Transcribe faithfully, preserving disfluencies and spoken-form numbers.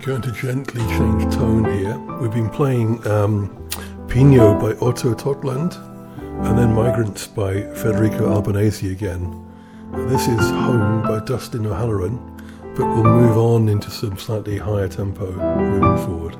Going to gently change tone here. We've been playing um, Pino by Otto Totland and then Migrants by Federico Albanese again. This is Home by Dustin O'Halloran, but we'll move on into some slightly higher tempo moving forward.